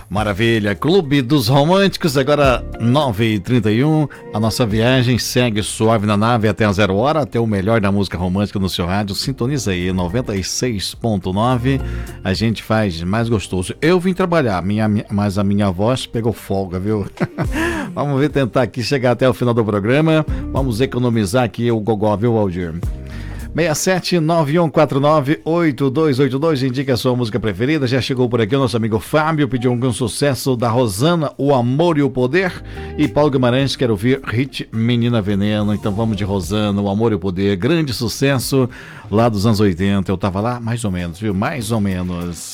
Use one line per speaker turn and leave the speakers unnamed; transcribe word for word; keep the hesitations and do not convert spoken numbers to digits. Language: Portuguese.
Maravilha, Clube dos Românticos, agora nove e trinta e um, a nossa viagem segue suave na nave até a zero hora, até o melhor da música romântica no seu rádio, sintoniza aí, noventa e seis ponto nove, a gente faz mais gostoso. Eu vim trabalhar, minha, mas a minha voz pegou folga, viu? Vamos ver, tentar aqui chegar até o final do programa, vamos economizar aqui o gogó, viu, Valdir? seis sete nove um quatro nove oito dois oito dois, indica a sua música preferida. Já chegou por aqui o nosso amigo Fábio, pediu um sucesso da Rosana, O Amor e o Poder. E Paulo Guimarães quer ouvir hit Menina Veneno. Então vamos de Rosana, O Amor e o Poder, grande sucesso lá dos anos oitenta. Eu tava lá mais ou menos, viu? Mais ou menos.